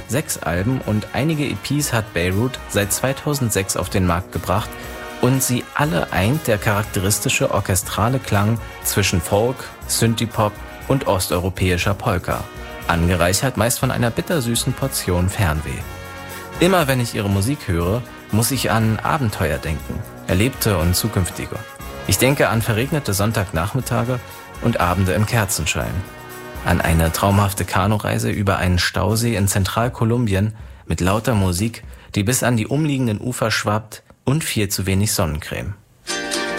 6 Alben und einige EPs hat Beirut seit 2006 auf den Markt gebracht und sie alle eint der charakteristische orchestrale Klang zwischen Folk, Synthie-Pop und osteuropäischer Polka, angereichert meist von einer bittersüßen Portion Fernweh. Immer wenn ich ihre Musik höre, muss ich an Abenteuer denken, erlebte und zukünftige. Ich denke an verregnete Sonntagnachmittage und Abende im Kerzenschein. An eine traumhafte Kanureise über einen Stausee in Zentralkolumbien mit lauter Musik, die bis an die umliegenden Ufer schwappt und viel zu wenig Sonnencreme.